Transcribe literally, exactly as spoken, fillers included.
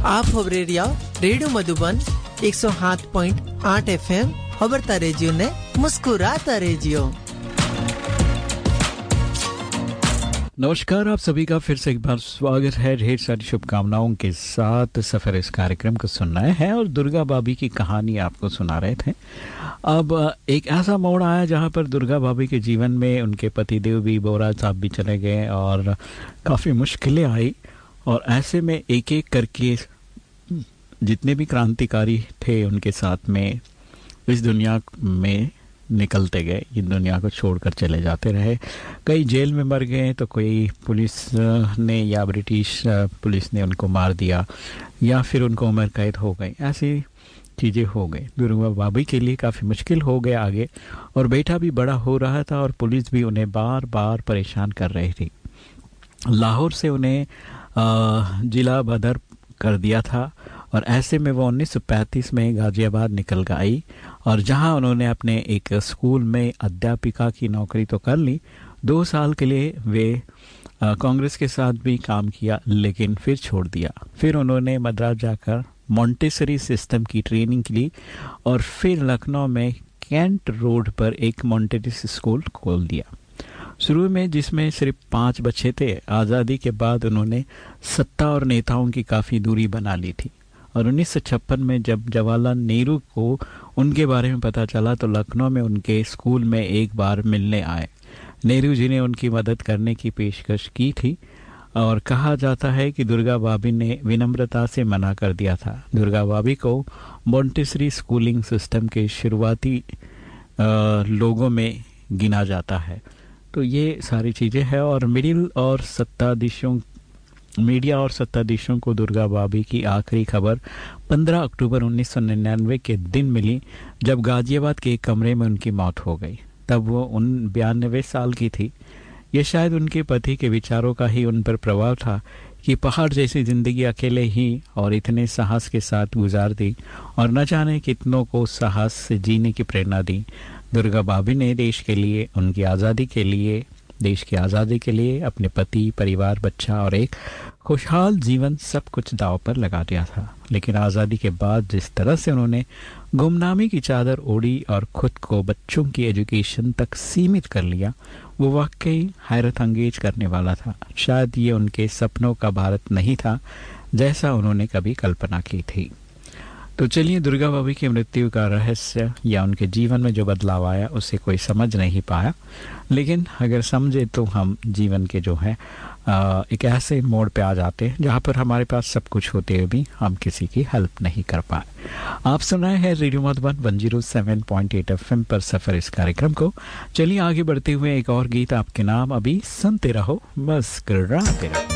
आप खबरें रिया रेडियो मधुबन एक सौ सात पॉइंट आठ एफ एम खबरता रेजियो ने मुस्कुराता रेजियो। नमस्कार, आप सभी का फिर से एक बार स्वागत है। ढेर सारी शुभकामनाओं के साथ सफर इस कार्यक्रम को सुनना है और दुर्गा भाभी की कहानी आपको सुना रहे थे। अब एक ऐसा मोड़ आया जहां पर दुर्गा भाभी के जीवन में उनके पतिदेव भी, बोरा साहब भी चले गए और काफ़ी मुश्किलें आई। और ऐसे में एक एक करके जितने भी क्रांतिकारी थे उनके साथ में इस दुनिया में निकलते गए, इस दुनिया को छोड़कर चले जाते रहे। कई जेल में मर गए तो कोई पुलिस ने या ब्रिटिश पुलिस ने उनको मार दिया या फिर उनको उम्र कैद हो गई। ऐसी चीज़ें हो गई। दुर्गा भाभी के लिए काफ़ी मुश्किल हो गया आगे, और बेटा भी बड़ा हो रहा था और पुलिस भी उन्हें बार बार परेशान कर रही थी। लाहौर से उन्हें जिला बदर कर दिया था और ऐसे में वो उन्नीस सौ पैंतीस में गाजियाबाद निकल गई और जहां उन्होंने अपने एक स्कूल में अध्यापिका की नौकरी तो कर ली। दो साल के लिए वे कांग्रेस के साथ भी काम किया, लेकिन फिर छोड़ दिया। फिर उन्होंने मद्रास जाकर मॉन्टेसरी सिस्टम की ट्रेनिंग ली और फिर लखनऊ में कैंट रोड पर एक मॉन्टेसरी स्कूल खोल दिया। शुरू में जिसमें सिर्फ पाँच बच्चे थे। आज़ादी के बाद उन्होंने सत्ता और नेताओं की काफ़ी दूरी बना ली थी और उन्नीस सौ छप्पन में जब जवाहरलाल नेहरू को उनके बारे में पता चला तो लखनऊ में उनके स्कूल में एक बार मिलने आए। नेहरू जी ने उनकी मदद करने की पेशकश की थी और कहा जाता है कि दुर्गा भाभी ने विनम्रता से मना कर दिया था। दुर्गा भाभी को मॉन्टेसरी स्कूलिंग सिस्टम के शुरुआती लोगों में गिना जाता है। तो ये सारी चीज़ें हैं और मिडिल और सत्ताधीशों मीडिया और सत्ताधीशों को दुर्गा भाभी की आखिरी खबर पंद्रह अक्टूबर उन्नीस सौ निन्यानवे के दिन मिली, जब गाजियाबाद के एक कमरे में उनकी मौत हो गई। तब वो उन बयानवे साल की थी। ये शायद उनके पति के विचारों का ही उन पर प्रभाव था कि पहाड़ जैसी जिंदगी अकेले ही और इतने साहस के साथ गुजार दी और न जाने कितनों को साहस से जीने की प्रेरणा दी। दुर्गा भाभी ने देश के लिए, उनकी आज़ादी के लिए, देश की आज़ादी के लिए अपने पति, परिवार, बच्चा और एक खुशहाल जीवन सब कुछ दांव पर लगा दिया था। लेकिन आज़ादी के बाद जिस तरह से उन्होंने गुमनामी की चादर ओढ़ी और खुद को बच्चों की एजुकेशन तक सीमित कर लिया, वो वाकई हैरत अंगेज करने वाला था। शायद ये उनके सपनों का भारत नहीं था जैसा उन्होंने कभी कल्पना की थी। तो चलिए, दुर्गा भाभी की मृत्यु का रहस्य या उनके जीवन में जो बदलाव आया उसे कोई समझ नहीं पाया, लेकिन अगर समझे तो हम जीवन के जो है आ, एक ऐसे मोड़ पे आ जाते हैं जहाँ पर हमारे पास सब कुछ होते हुए भी हम किसी की हेल्प नहीं कर पाए। आप सुनाए हैं radio Madhuban one zero seven point eight FM पर सफर इस कार्यक्रम को। चलिए आगे बढ़ते हुए एक और गीत आपके नाम, अभी सुनते रहो, मुस्कुराते रहो।